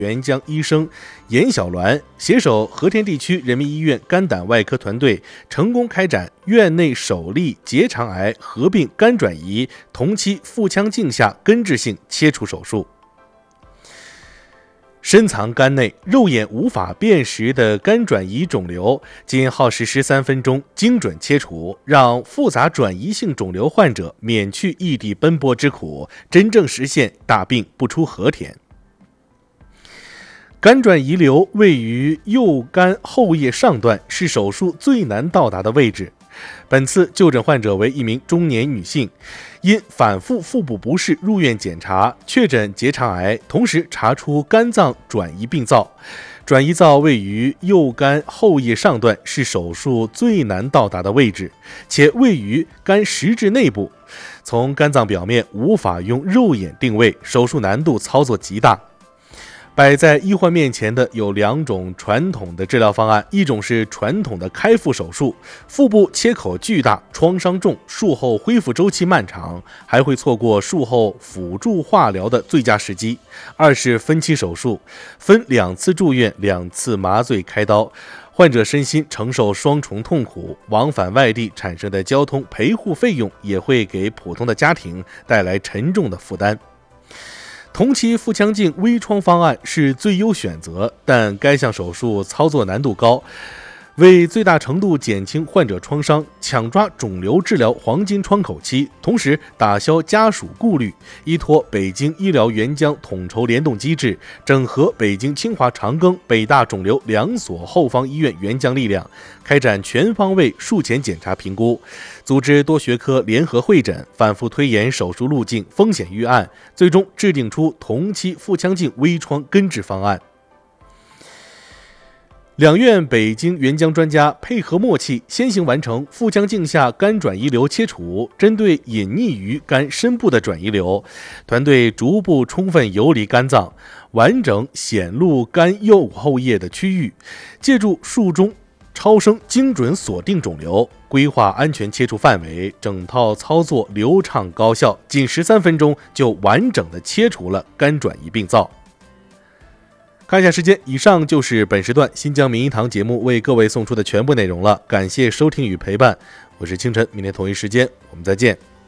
援疆医生严小鸾携手和田地区人民医院肝胆外科团队，成功开展院内首例结肠癌合并肝转移同期腹腔镜下根治性切除手术。深藏肝内、肉眼无法辨识的肝转移肿瘤，仅耗时13分钟，精准切除，让复杂转移性肿瘤患者免去异地奔波之苦，真正实现大病不出和田。肝转遗瘤位于右肝后叶上段，是手术最难到达的位置。本次就诊患者为一名中年女性，因反复腹部不适入院检查，确诊结肠癌，同时查出肝脏转移病灶。转移灶位于右肝后叶上段，是手术最难到达的位置，且位于肝实质内部，从肝脏表面无法用肉眼定位，手术难度操作极大。摆在医患面前的有2种传统的治疗方案，一种是传统的开腹手术，腹部切口巨大，创伤重，术后恢复周期漫长，还会错过术后辅助化疗的最佳时机；二是分期手术，分2次住院，2次麻醉开刀，患者身心承受双重痛苦，往返外地产生的交通陪护费用也会给普通的家庭带来沉重的负担。同期腹腔镜微创方案是最优选择，但该项手术操作难度高，为最大程度减轻患者创伤，抢抓肿瘤治疗黄金窗口期，同时打消家属顾虑，依托北京医疗援疆统筹联动机制，整合北京清华长庚、北大肿瘤2所后方医院援疆力量，开展全方位术前检查评估，组织多学科联合会诊，反复推演手术路径、风险预案，最终制定出同期腹腔镜微创根治方案。2院北京援疆专家配合默契，先行完成腹腔镜下肝转移瘤切除。针对隐匿于肝深部的转移瘤，团队逐步充分游离肝脏，完整显露肝右后叶的区域，借助术中超声精准锁定肿瘤，规划安全切除范围，整套操作流畅高效，仅13分钟就完整的切除了肝转移病灶。看一下时间，以上就是本时段新疆名医堂节目为各位送出的全部内容了，感谢收听与陪伴，我是清晨，明天同一时间我们再见。